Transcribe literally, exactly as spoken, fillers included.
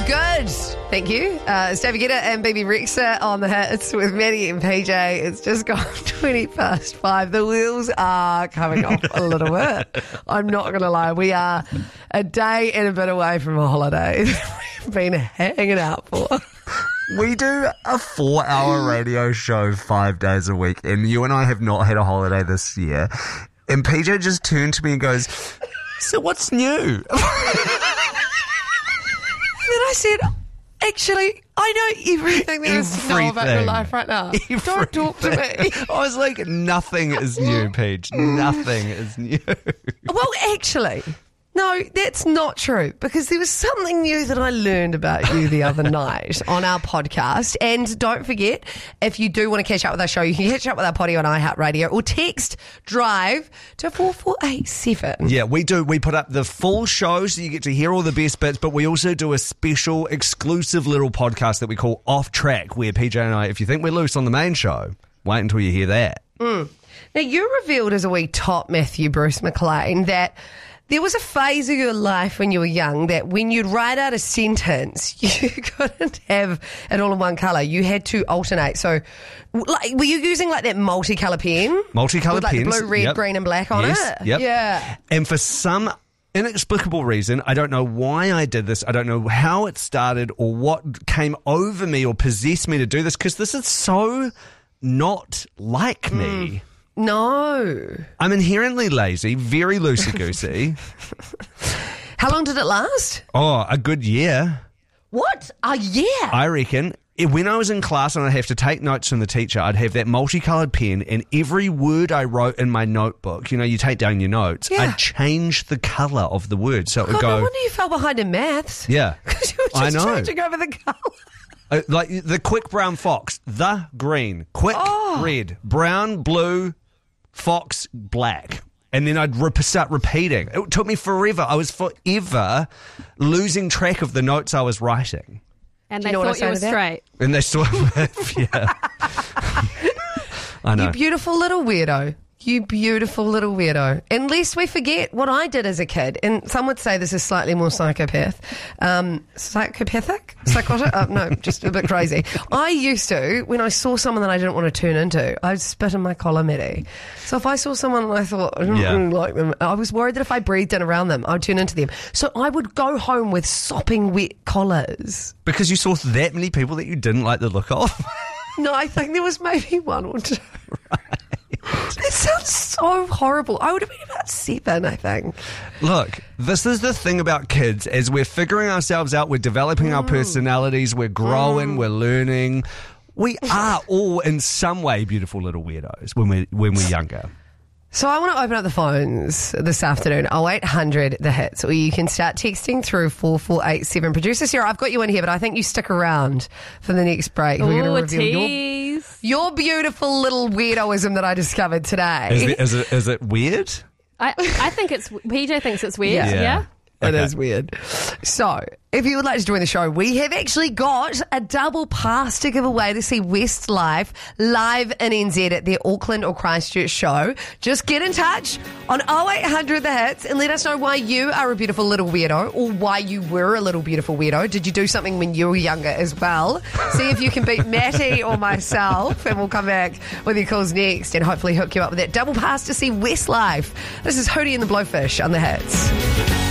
good. Thank you. Uh, it's David Guetta and Baby Rexa on the hits with Maddie and P J. It's just gone twenty past five. The wheels are coming off a little bit. I'm not going to lie. We are a day and a bit away from a holiday we've been hanging out for. We do a four-hour radio show five days a week, and you and I have not had a holiday this year. And P J just turned to me and goes, so what's new? Then I said, actually, I know everything there is to know about your Everything. life right now. Don't talk to me. I was like, nothing is new, Peach. Nothing is new. Well, actually, no, that's not true, because there was something new that I learned about you the other night on our podcast. And don't forget, if you do want to catch up with our show, you can catch up with our potty on iHeartRadio or text DRIVE to four four eight seven. Yeah, we do. We put up the full show so you get to hear all the best bits, but we also do a special exclusive little podcast that we call Off Track, where P J and I, if you think we're loose on the main show, wait until you hear that. Mm. Now, you revealed as a wee top Matthew Bruce McLean that there was a phase of your life when you were young that when you'd write out a sentence, you couldn't have it all in one colour. You had to alternate. So, like, were you using like that multicolour pen? Multicolored With like pens. the blue, red, Yep. green and black on Yes, it? yep. Yeah. And for some inexplicable reason, I don't know why I did this, I don't know how it started or what came over me or possessed me to do this, because this is so not like me. Mm. No. I'm inherently lazy, very loosey-goosey. How long did it last? Oh, a good year, What? A year? I reckon. Eh, When I was in class and I'd have to take notes from the teacher, I'd have that multicoloured pen, and every word I wrote in my notebook, you know, you take down your notes, Yeah. I'd change the colour of the word. So it would God, go... no wonder you fell behind in maths. Yeah. Because you were I just know. changing over the colour. Uh, like the quick brown fox, the green, quick Oh. red, brown, blue, fox, black. And then I'd re- start repeating. It took me forever. I was forever losing track of the notes I was writing. And Do they you know what I thought say you were to that? straight. And they sort of, yeah. I know. You beautiful little weirdo. You beautiful little weirdo. Unless we forget what I did as a kid. And some would say this is slightly more psychopath. Um, psychopathic? Psychotic? uh, no, just a bit crazy. I used to, when I saw someone that I didn't want to turn into, I'd spit in my collar, Maddie. So if I saw someone and I thought, I don't Yeah. really like them, I was worried that if I breathed in around them, I'd turn into them. So I would go home with sopping wet collars. Because you saw that many people that you didn't like the look of. No, I think there was maybe one or two. That sounds so horrible. I would have been about seven, I think. Look, this is the thing about kids. As we're figuring ourselves out, we're developing Mm. our personalities, we're growing, we're learning. We are all in some way beautiful little weirdos when we're, when we're younger. So I want to open up the phones this afternoon, oh eight hundred the hits, or you can start texting through four four eight seven. Producer Sarah, I've got you in here, but I think you stick around for the next break. We're Ooh, going a to reveal your, tease. your beautiful little weirdoism that I discovered today. Is it, is it, is it weird? I, I think it's, P J thinks it's weird, Yeah. yeah? Yeah. It Okay. is weird. So, if you would like to join the show, we have actually got a double pass to give away to see Westlife live in N Z at their Auckland or Christchurch show. Just get in touch on oh eight hundred the hits and let us know why you are a beautiful little weirdo, or why you were a little beautiful weirdo. Did you do something when you were younger as well? See if you can beat Matty or myself, and we'll come back with your calls next and hopefully hook you up with that double pass to see Westlife. This is Hootie and the Blowfish on the hits.